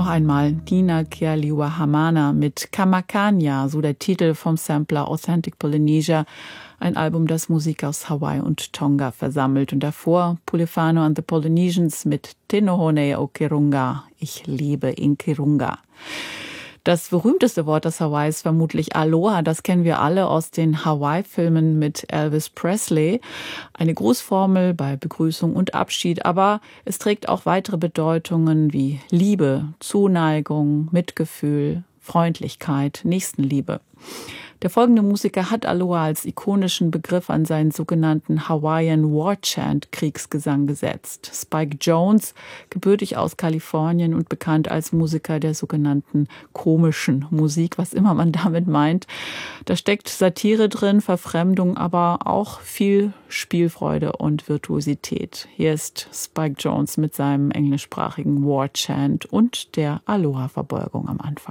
Noch einmal Dina Kealiua-Hamana mit Kamakania, so der Titel vom Sampler Authentic Polynesia, ein Album, das Musik aus Hawaii und Tonga versammelt. Und davor Pulefano and the Polynesians mit Te Nohone o Kirunga, ich liebe in Kirunga. Das berühmteste Wort des Hawaii ist vermutlich Aloha. Das kennen wir alle aus den Hawaii-Filmen mit Elvis Presley. Eine Grußformel bei Begrüßung und Abschied. Aber es trägt auch weitere Bedeutungen wie Liebe, Zuneigung, Mitgefühl, Freundlichkeit, Nächstenliebe. Der folgende Musiker hat Aloha als ikonischen Begriff an seinen sogenannten Hawaiian War Chant Kriegsgesang gesetzt. Spike Jones, gebürtig aus Kalifornien und bekannt als Musiker der sogenannten komischen Musik, was immer man damit meint. Da steckt Satire drin, Verfremdung, aber auch viel Spielfreude und Virtuosität. Hier ist Spike Jones mit seinem englischsprachigen War Chant und der Aloha-Verbeugung am Anfang.